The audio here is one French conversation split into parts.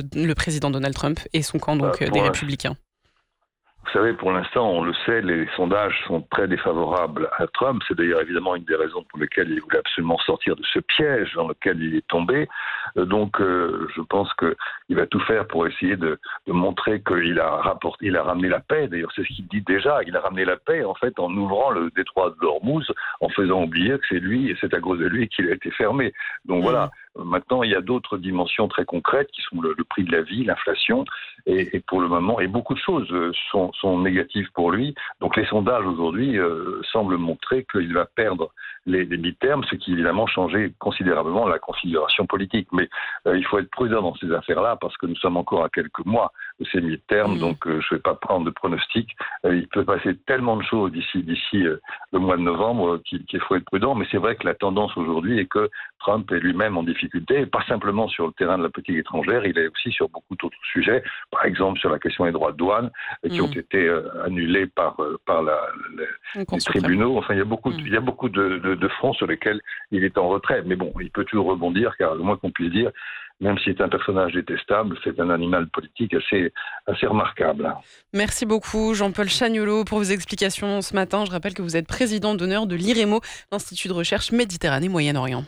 le président Donald Trump et son camp donc des républicains? Vous savez, pour l'instant, on le sait, les sondages sont très défavorables à Trump. C'est d'ailleurs évidemment une des raisons pour lesquelles il voulait absolument sortir de ce piège dans lequel il est tombé. Donc, je pense qu'il va tout faire pour essayer de montrer qu'il a ramené la paix. D'ailleurs, c'est ce qu'il dit déjà. Il a ramené la paix, en fait, en ouvrant le détroit d'Ormuz, en faisant oublier que c'est lui, et c'est à cause de lui qu'il a été fermé. Donc voilà. Maintenant, il y a d'autres dimensions très concrètes qui sont le prix de la vie, l'inflation, et pour le moment, et beaucoup de choses sont négatives pour lui. Donc les sondages aujourd'hui semblent montrer qu'il va perdre les midterms, ce qui évidemment changeait considérablement la configuration politique. Mais il faut être prudent dans ces affaires-là parce que nous sommes encore à quelques mois de ces midterms, donc je ne vais pas prendre de pronostic. Il peut passer tellement de choses d'ici le mois de novembre qu'il faut être prudent. Mais c'est vrai que la tendance aujourd'hui est que Trump est lui-même en difficulté, et pas simplement sur le terrain de la politique étrangère, il est aussi sur beaucoup d'autres sujets, par exemple sur la question des droits de douane, qui ont été annulés par les tribunaux. Enfin, il y a beaucoup de fronts sur lesquels il est en retrait. Mais bon, il peut toujours rebondir, car le moins qu'on puisse dire, même s'il est un personnage détestable, c'est un animal politique assez remarquable. Merci beaucoup Jean-Paul Chagnolot pour vos explications ce matin. Je rappelle que vous êtes président d'honneur de l'IREMO, l'Institut de recherche Méditerranée-Moyen-Orient.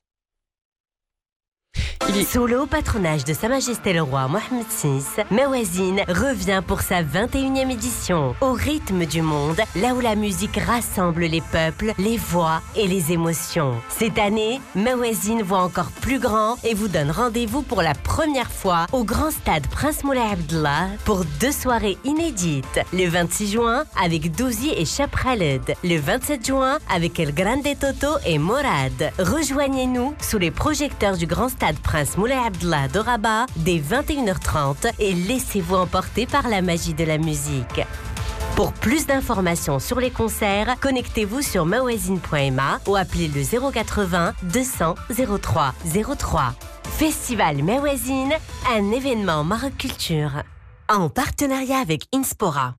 Sous le haut patronage de Sa Majesté le Roi Mohammed VI, Mawazine revient pour sa 21e édition. Au rythme du monde, là où la musique rassemble les peuples, les voix et les émotions. Cette année, Mawazine voit encore plus grand et vous donne rendez-vous pour la première fois au Grand Stade Prince Moulay Abdellah pour 2 soirées inédites. Le 26 juin avec Douzi et Chap Khaled. Le 27 juin avec El Grande Toto et Morad. Rejoignez-nous sous les projecteurs du Grand Stade Prince Moulay Abdellah de Rabat dès 21h30 et laissez-vous emporter par la magie de la musique. Pour plus d'informations sur les concerts, connectez-vous sur mawazine.ma ou appelez le 080 200 03 03. Festival Mawazine, un événement Maroc Culture. En partenariat avec Inspora.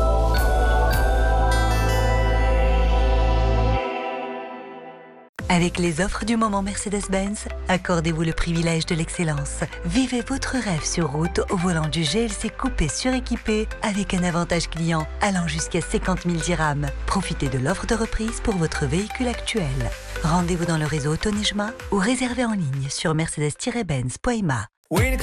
Avec les offres du moment Mercedes-Benz, accordez-vous le privilège de l'excellence. Vivez votre rêve sur route au volant du GLC coupé suréquipé avec un avantage client allant jusqu'à 50 000 dirhams. Profitez de l'offre de reprise pour votre véhicule actuel. Rendez-vous dans le réseau Autonejma ou réservez en ligne sur mercedes-benz.ma.